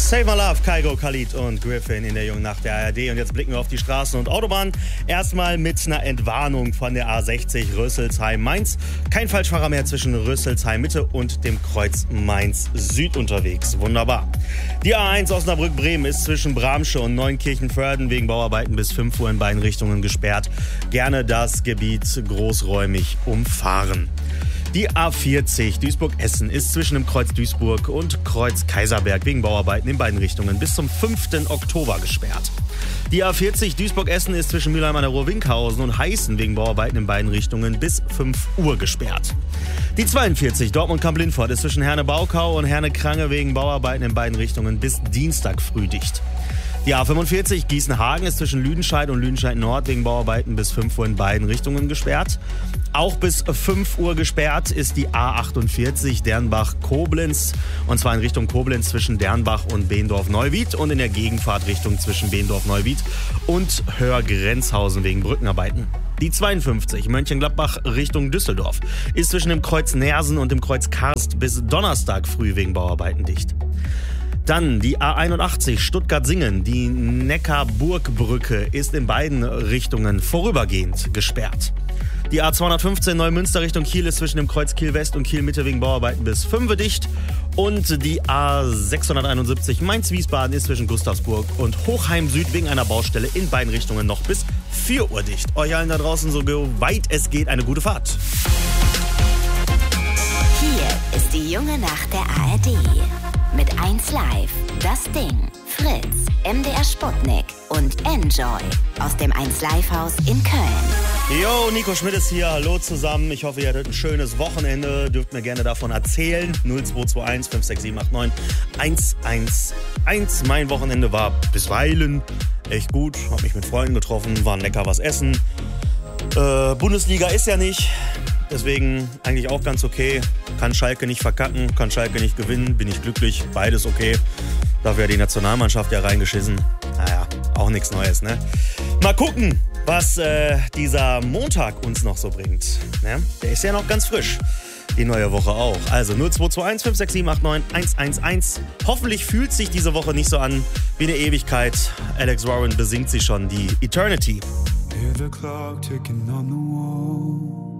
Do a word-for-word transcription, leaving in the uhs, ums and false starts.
Save My Love, Kygo, Khalid und Griffin in der jungen Nacht der A R D. Und jetzt blicken wir auf die Straßen und Autobahnen. Erstmal mit einer Entwarnung von der A sechzig Rüsselsheim-Mainz. Kein Falschfahrer mehr zwischen Rüsselsheim-Mitte und dem Kreuz Mainz-Süd unterwegs. Wunderbar. Die A eins Osnabrück-Bremen ist zwischen Bramsche und Neunkirchen-Vörden wegen Bauarbeiten bis fünf Uhr in beiden Richtungen gesperrt. Gerne das Gebiet großräumig umfahren. Die A vierzig Duisburg-Essen ist zwischen dem Kreuz Duisburg und Kreuz Kaiserberg wegen Bauarbeiten in beiden Richtungen bis zum fünften Oktober gesperrt. Die A vierzig Duisburg-Essen ist zwischen Mülheim an der Ruhr Winkhausen und Heißen wegen Bauarbeiten in beiden Richtungen bis fünf Uhr gesperrt. Die zweiundvierzig Dortmund-Kamp-Lindfort ist zwischen Herne-Baukau und Herne-Krange wegen Bauarbeiten in beiden Richtungen bis Dienstag früh dicht. Die A fünfundvierzig Gießen-Hagen ist zwischen Lüdenscheid und Lüdenscheid-Nord wegen Bauarbeiten bis fünf Uhr in beiden Richtungen gesperrt. Auch bis fünf Uhr gesperrt ist die A achtundvierzig Dernbach-Koblenz, und zwar in Richtung Koblenz zwischen Dernbach und Behendorf-Neuwied und in der Gegenfahrtrichtung zwischen Behendorf-Neuwied und Höhr-Grenzhausen wegen Brückenarbeiten. Die zweiundfünfzig Mönchengladbach Richtung Düsseldorf ist zwischen dem Kreuz Nersen und dem Kreuz Karst bis Donnerstag früh wegen Bauarbeiten dicht. Dann die A einundachtzig Stuttgart-Singen, die Neckarburgbrücke ist in beiden Richtungen vorübergehend gesperrt. Die A zweihundertfünfzehn Neumünster Richtung Kiel ist zwischen dem Kreuz Kiel-West und Kiel-Mitte wegen Bauarbeiten bis fünf Uhr dicht. Und die A sechshunderteinundsiebzig Mainz-Wiesbaden ist zwischen Gustavsburg und Hochheim-Süd wegen einer Baustelle in beiden Richtungen noch bis vier Uhr dicht. Euch allen da draußen, so weit es geht, eine gute Fahrt. Hier ist die junge Nacht der A R D. Mit eins Live, Das Ding, Fritz, M D R Sputnik und Enjoy aus dem eins Live Haus in Köln. Jo, Nico Schmidt ist hier. Hallo zusammen. Ich hoffe, ihr hattet ein schönes Wochenende. Dürft mir gerne davon erzählen. null zwei zwei eins fünf sechs sieben acht neun eins eins eins. Mein Wochenende war bisweilen echt gut. Hab mich mit Freunden getroffen, waren lecker was essen. Äh, Bundesliga ist ja nicht. Deswegen eigentlich auch ganz okay. Kann Schalke nicht verkacken, kann Schalke nicht gewinnen, bin ich glücklich. Beides okay. Dafür hat die Nationalmannschaft ja reingeschissen. Naja, auch nichts Neues, ne? Mal gucken, was äh, dieser Montag uns noch so bringt. Ne? Der ist ja noch ganz frisch. Die neue Woche auch. Also null zwei zwei eins fünf sechs sieben acht neun eins eins eins. Hoffentlich fühlt sich diese Woche nicht so an wie eine Ewigkeit. Alex Warren besingt sie schon, die Eternity. Hear the clock ticking on the wall.